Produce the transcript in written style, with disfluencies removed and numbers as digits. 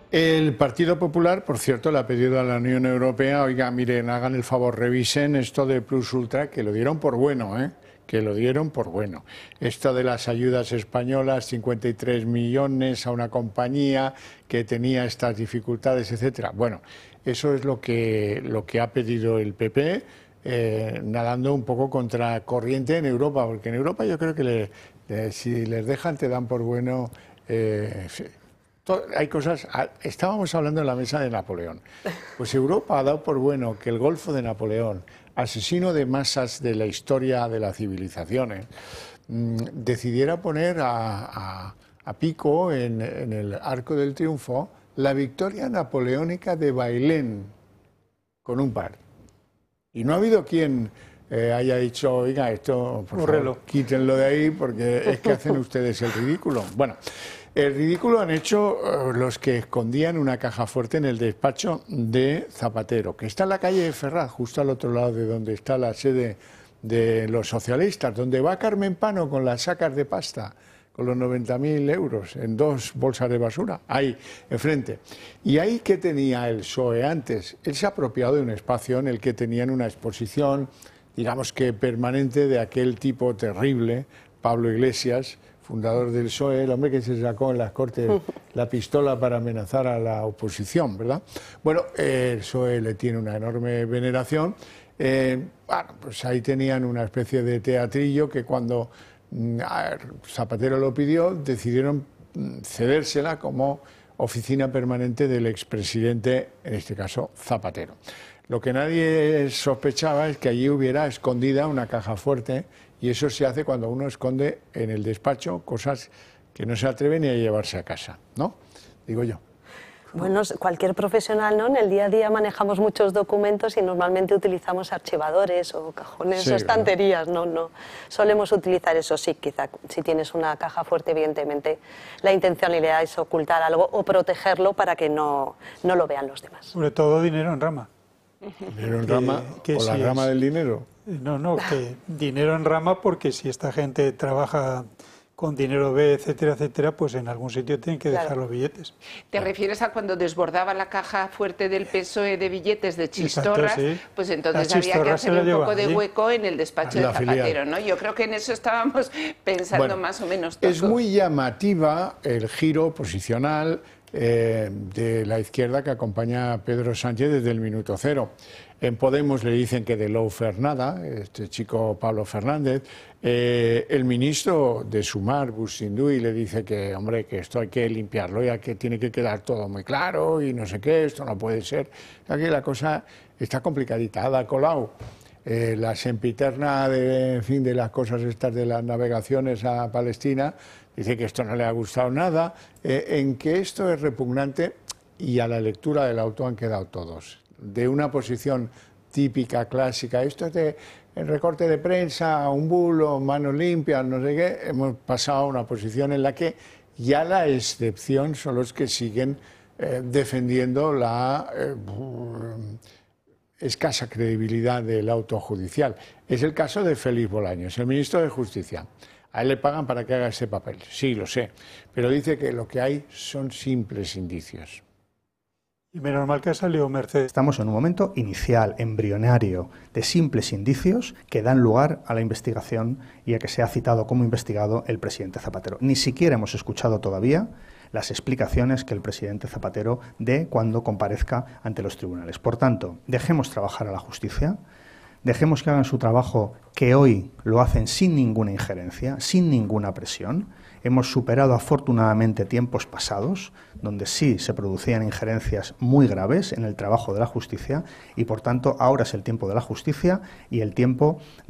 El Partido Popular, por cierto, le ha pedido a la Unión Europea, oiga, miren, hagan el favor, revisen esto de Plus Ultra, que lo dieron por bueno, que lo dieron por bueno. Esto de las ayudas españolas, 53 millones a una compañía que tenía estas dificultades, etcétera. Bueno, eso es lo que ha pedido el PP, nadando un poco contra corriente en Europa, porque en Europa yo creo que si les dejan te dan por bueno. Hay cosas. Estábamos hablando en la mesa de Napoleón. Pues Europa ha dado por bueno que el Golfo de Napoleón, asesino de masas de la historia de la civilización, decidiera poner a pico en el Arco del Triunfo la victoria napoleónica de Bailén con un par. Y no ha habido quien haya dicho, oiga, esto, por favor, quítenlo de ahí porque es que hacen ustedes el ridículo. Bueno, el ridículo han hecho los que escondían una caja fuerte en el despacho de Zapatero, que está en la calle de Ferraz, justo al otro lado de donde está la sede de los socialistas, donde va Carmen Pano con las sacas de pasta, con los 90.000 euros en 2 bolsas de basura, ahí, enfrente. Y ahí, ¿qué tenía el PSOE antes? Él se ha apropiado de un espacio en el que tenían una exposición, digamos que permanente, de aquel tipo terrible, Pablo Iglesias, fundador del PSOE, el hombre que se sacó en las Cortes la pistola para amenazar a la oposición, ¿verdad? Bueno, el PSOE le tiene una enorme veneración. Bueno, pues ahí tenían una especie de teatrillo que cuando Zapatero lo pidió, decidieron cedérsela como oficina permanente del expresidente, en este caso Zapatero. Lo que nadie sospechaba es que allí hubiera escondida una caja fuerte, y eso se hace cuando uno esconde en el despacho cosas que no se atreve ni a llevarse a casa, ¿no? Digo yo. Bueno, cualquier profesional, ¿no? En el día a día manejamos muchos documentos y normalmente utilizamos archivadores o cajones o estanterías, no solemos utilizar eso. Sí, quizá si tienes una caja fuerte, evidentemente la intencionalidad es ocultar algo o protegerlo para que no lo vean los demás. Sobre todo dinero en rama. ¿Dinero en rama? ¿O la rama del dinero? No, que dinero en rama, porque si esta gente trabaja con dinero B, etcétera, etcétera, pues en algún sitio tienen que dejar los billetes. ¿Te refieres a cuando desbordaba la caja fuerte del PSOE de billetes de chistorras? Exacto, sí. Pues entonces había que hacer un poco de hueco en el despacho de Zapatero, ¿no? Yo creo que en eso estábamos pensando más o menos todo. Es muy llamativa el giro posicional de la izquierda que acompaña a Pedro Sánchez desde el minuto cero. En Podemos le dicen que de lawfare nada, este chico Pablo Fernández. El ministro de Sumar, Busindui, le dice que, hombre, que esto hay que limpiarlo, ya que tiene que quedar todo muy claro y no sé qué, esto no puede ser. Aquí la cosa está complicadita. Ada Colau, la sempiterna de las cosas estas de las navegaciones a Palestina, dice que esto no le ha gustado nada, en que esto es repugnante, y a la lectura del auto han quedado todos. De una posición típica, clásica, esto es de el recorte de prensa, un bulo, manos limpias, no sé qué, hemos pasado a una posición en la que ya la excepción son los que siguen defendiendo la escasa credibilidad del auto judicial. Es el caso de Félix Bolaños, el ministro de Justicia. A él le pagan para que haga ese papel, sí, lo sé, pero dice que lo que hay son simples indicios. Y menos mal que ha salido Mercedes. Estamos en un momento inicial, embrionario, de simples indicios que dan lugar a la investigación y a que sea citado como investigado el presidente Zapatero. Ni siquiera hemos escuchado todavía las explicaciones que el presidente Zapatero dé cuando comparezca ante los tribunales. Por tanto, dejemos trabajar a la justicia, dejemos que hagan su trabajo, que hoy lo hacen sin ninguna injerencia, sin ninguna presión. Hemos superado afortunadamente tiempos pasados, donde sí se producían injerencias muy graves en el trabajo de la justicia, y por tanto ahora es el tiempo de la justicia y el tiempo